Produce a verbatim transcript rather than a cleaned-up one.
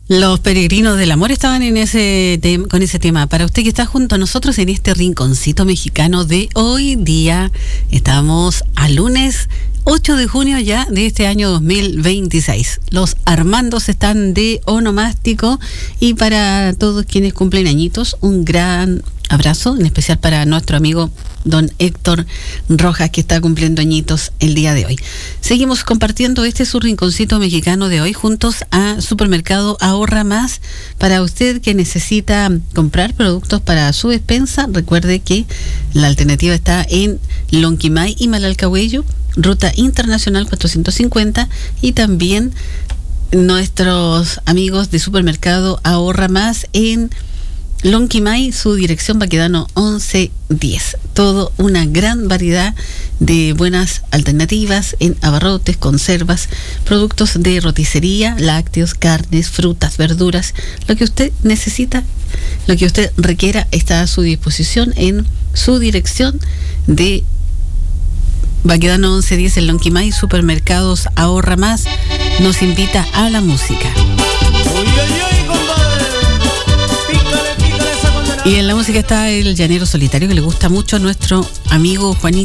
Los peregrinos del amor estaban en ese te- con ese tema. Para usted que está junto a nosotros en este rinconcito mexicano de hoy día, estamos a lunes ocho de junio ya de este año dos mil veintiséis. Los Armandos están de onomástico y para todos quienes cumplen añitos, un gran abrazo, en especial para nuestro amigo don Héctor Rojas, que está cumpliendo añitos el día de hoy. Seguimos compartiendo este su rinconcito mexicano de hoy juntos a Supermercado Ahorra Más. Para usted que necesita comprar productos para su despensa, recuerde que la alternativa está en Lonquimay y Malalcahuello, Ruta Internacional cuatrocientos cincuenta, y también nuestros amigos de Supermercado Ahorra Más en Lonquimay, su dirección Baquedano once diez. Todo una gran variedad de buenas alternativas en abarrotes, conservas, productos de roticería, lácteos, carnes, frutas, verduras. Lo que usted necesita, lo que usted requiera está a su disposición en su dirección de Baquedano once diez en Lonquimay. Supermercados Ahorra Más nos invita a la música. Uy, uy, uy, compadre. Pícale, pícale esa condenada. Y en la música está el llanero solitario, que le gusta mucho a nuestro amigo Juanito